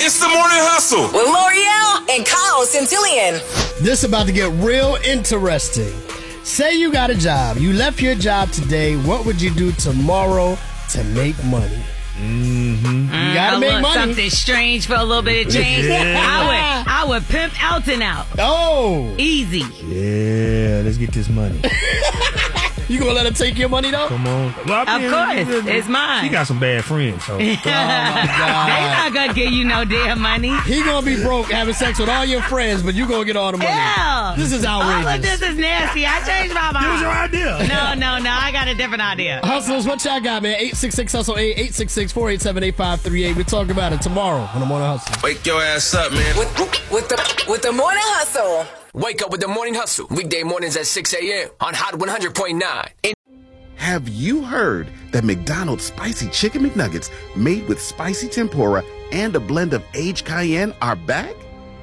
It's the Morning Hustle with L'Oreal and Kyle Centillion. This about to get real interesting. Say you got a job. You left your job today. What would you do tomorrow to make money? Mm-hmm. You gotta make money. Something strange for a little bit of change. Yeah. I would pimp Elton out. Oh. Easy. Yeah, let's get this money. You gonna let her take your money though? Come on. Well, Of course. It's mine. She got some bad friends, so. Oh my God. They not gonna give you no damn money. He gonna be broke having sex with all your friends, but you gonna get all the money. Yeah. This is outrageous. All of this is nasty. I changed my mind. It was your idea. No. I got a different idea. Hustlers, what y'all got, man? 866-HUSTLE-8, 866-487-8538. We'll talk about it tomorrow on the Morning Hustle. Wake your ass up, man. With the Morning Hustle. Wake up with the Morning Hustle. Weekday mornings at 6 a.m. on Hot 100.9. Have you heard that McDonald's Spicy Chicken McNuggets made with spicy tempura and a blend of aged cayenne are back?